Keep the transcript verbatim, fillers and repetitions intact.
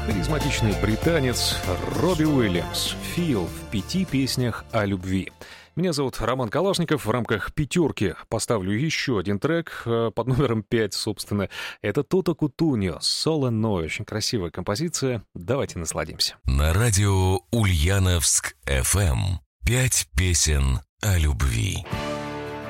Харизматичный британец Робби Уильямс. «Feel» в пяти песнях о любви. Меня зовут Роман Калашников. В рамках «Пятерки» поставлю еще один трек под номером пять, собственно. Это Тото Кутуньо, «Соло Ной». Очень красивая композиция. Давайте насладимся. На радио Ульяновск эф эм. Пять песен о любви.